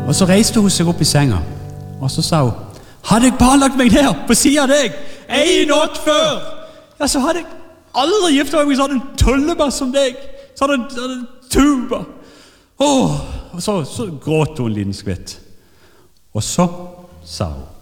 Og så reiste hun seg opp i senga, og så sa hun, hadde jeg bare lagt meg ned på siden av deg en natt før, ja, så hadde jeg aldri giftet meg med sånn en tullebass som deg, sånn en tuba. Og så gråt hun en liten skvitt. Og så sa hun,